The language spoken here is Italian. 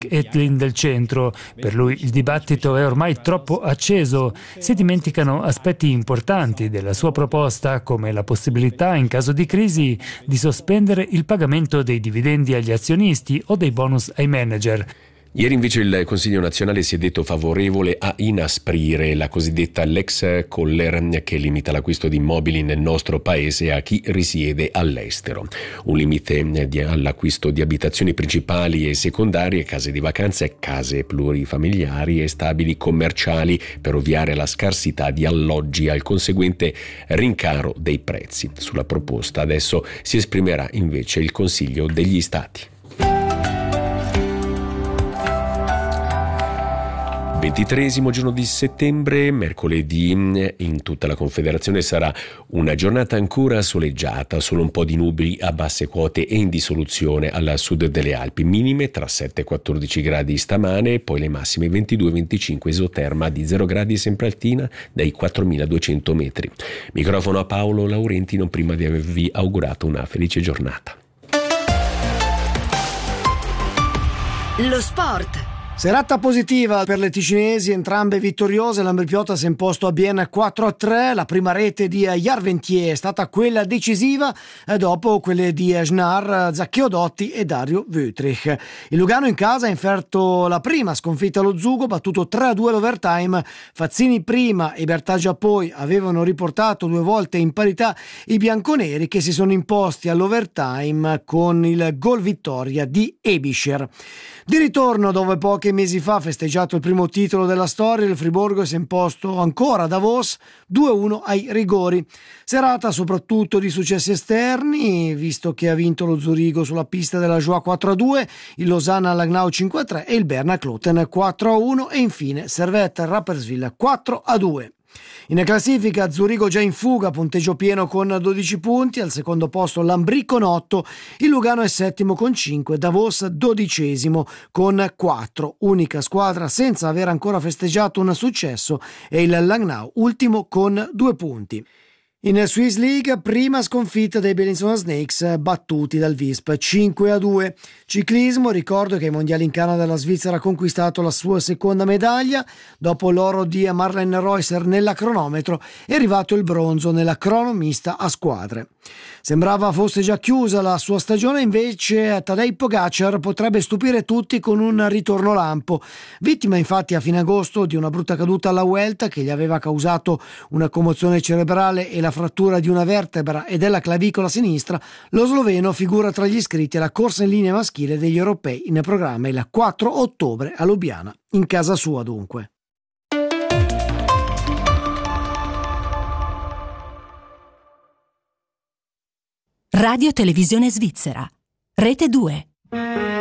Etlin del centro. Per lui il dibattito è ormai troppo acceso. Si dimenticano aspetti importanti della sua proposta, come la possibilità, in caso di crisi, di sospendere il pagamento dei dividendi agli azionisti o dei bonus ai manager. Ieri invece il Consiglio nazionale si è detto favorevole a inasprire la cosiddetta Lex Koller, che limita l'acquisto di immobili nel nostro paese a chi risiede all'estero. Un limite all'acquisto di abitazioni principali e secondarie, case di vacanza e case plurifamiliari e stabili commerciali, per ovviare alla scarsità di alloggi e al conseguente rincaro dei prezzi. Sulla proposta adesso si esprimerà invece il Consiglio degli Stati. 23° giorno di settembre, mercoledì, in tutta la Confederazione sarà una giornata ancora soleggiata, solo un po' di nubi a basse quote e in dissoluzione al sud delle Alpi, minime tra 7 e 14 gradi stamane, poi le massime 22-25, isoterma di 0 gradi sempre altina dai 4.200 metri. Microfono a Paolo Laurenti, non prima di avervi augurato una felice giornata. Lo sport. Serata positiva per le ticinesi, entrambe vittoriose. L'Ambrì-Piotta si è imposto a Bienne 4-3. La prima rete di Jarventier è stata quella decisiva, dopo quelle di Schnar, Zaccheo Dotti e Dario Wüthrich. Il Lugano in casa ha inferto la prima sconfitta allo Zugo, battuto 3-2 all'overtime. Fazzini prima e Bertaggia poi avevano riportato 2 volte in parità i bianconeri, che si sono imposti all'overtime con il gol vittoria di Ebischer. Di ritorno, dove pochi mesi fa ha festeggiato il primo titolo della storia, il Friburgo si è imposto ancora a Davos 2-1 ai rigori. Serata soprattutto di successi esterni, visto che ha vinto lo Zurigo sulla pista della Joie 4-2, il Lausanne Langnau 5-3 e il Berna Kloten 4-1 e infine Servette Rapperswil 4-2. In classifica Zurigo già in fuga, punteggio pieno con 12 punti, al secondo posto l'Ambrì con 8, il Lugano è settimo con 5, Davos 12° con 4, unica squadra senza aver ancora festeggiato un successo è il Langnau, ultimo con 2 punti. In Swiss League, prima sconfitta dei Bellinzona Snakes, battuti dal Visp 5-2. Ciclismo, ricordo che ai mondiali in Canada la Svizzera ha conquistato la sua seconda medaglia. Dopo l'oro di Marlene Reusser nella cronometro è arrivato il bronzo nella cronomista a squadre. Sembrava fosse già chiusa la sua stagione, invece Tadej Pogačar potrebbe stupire tutti con un ritorno lampo. Vittima infatti a fine agosto di una brutta caduta alla Vuelta che gli aveva causato una commozione cerebrale e la frattura di una vertebra e della clavicola sinistra, lo sloveno figura tra gli iscritti alla corsa in linea maschile degli europei in programma il 4 ottobre a Lubiana, in casa sua dunque. Radio Televisione Svizzera, Rete 2.